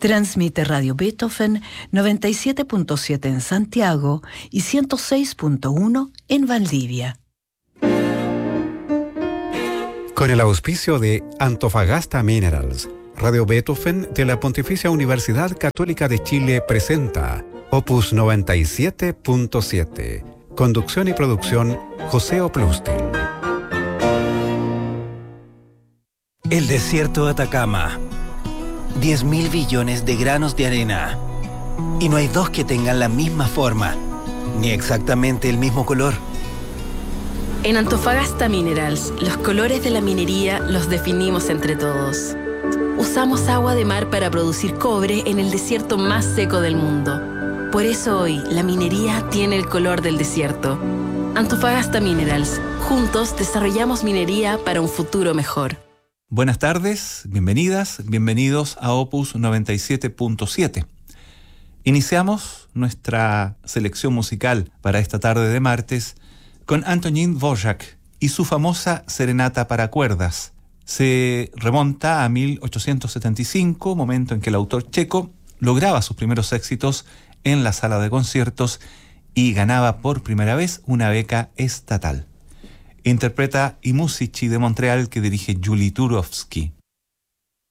Transmite Radio Beethoven 97.7 en Santiago y 106.1 en Valdivia. Con el auspicio de Antofagasta Minerals, Radio Beethoven de la Pontificia Universidad Católica de Chile presenta Opus 97.7. Conducción y producción José Oplustin. El desierto de Atacama. 10.000 billones de granos de arena. Y no hay dos que tengan la misma forma, ni exactamente el mismo color. En Antofagasta Minerals, los colores de la minería los definimos entre todos. Usamos agua de mar para producir cobre en el desierto más seco del mundo. Por eso hoy, la minería tiene el color del desierto. Antofagasta Minerals. Juntos desarrollamos minería para un futuro mejor. Buenas tardes, bienvenidas, bienvenidos a Opus 97.7. Iniciamos nuestra selección musical para esta tarde de martes con Antonín Dvořák y su famosa Serenata para cuerdas. Se remonta a 1875, momento en que el autor checo lograba sus primeros éxitos en la sala de conciertos y ganaba por primera vez una beca estatal. Interpreta I Musici de Montreal que dirige Julie Turovsky.